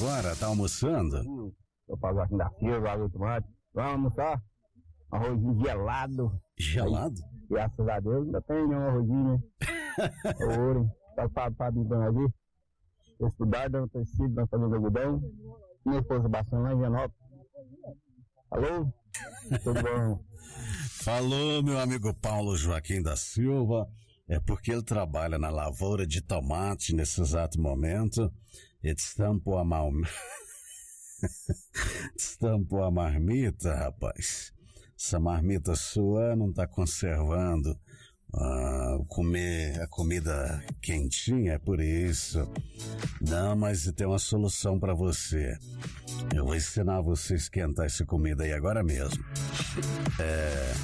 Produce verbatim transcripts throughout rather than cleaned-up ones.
agora? Tá almoçando? Eu pago aqui da Silva, água de tomate. Vamos almoçar? Arrozinho gelado. Gelado? Aí, graças a Deus, ainda tem um arrozinho, né? Ouro, tá para para aqui. Estudar, dando tecido, dando fazendo algodão. Minha esposa bastante lá em Vianópolis. Alô? Tudo bom? Falou, meu amigo Paulo Joaquim da Silva. É porque ele trabalha na lavoura de tomate nesse exato momento. E destampou a mal... destampou a marmita, rapaz. Essa marmita sua não tá conservando uh, comer a comida quentinha, é por isso. Não, mas tem uma solução para você. Eu vou ensinar você a esquentar essa comida aí agora mesmo. É...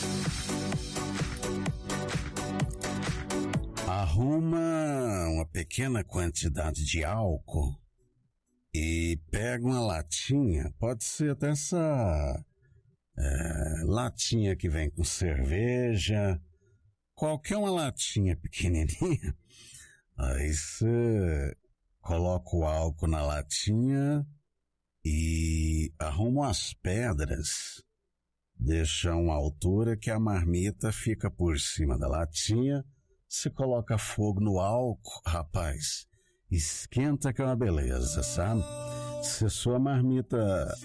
Arruma uma pequena quantidade de álcool e pega uma latinha, pode ser até essa é, latinha que vem com cerveja, qualquer uma latinha pequenininha. Aí você coloca o álcool na latinha e arruma as pedras, deixa uma altura que a marmita fica por cima da latinha. Você coloca fogo no álcool, rapaz, esquenta que é uma beleza, sabe? Se a sua marmita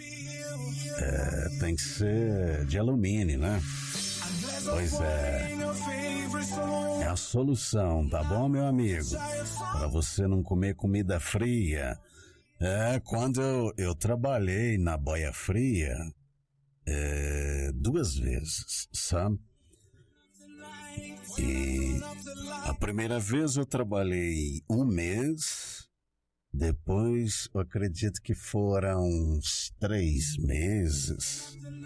é, tem que ser de alumínio, né? Pois é, é a solução, tá bom, meu amigo? Para você não comer comida fria. É, quando eu, eu trabalhei na boia fria, é, duas vezes, sabe? E a primeira vez eu trabalhei um mês, depois eu acredito que foram uns três meses.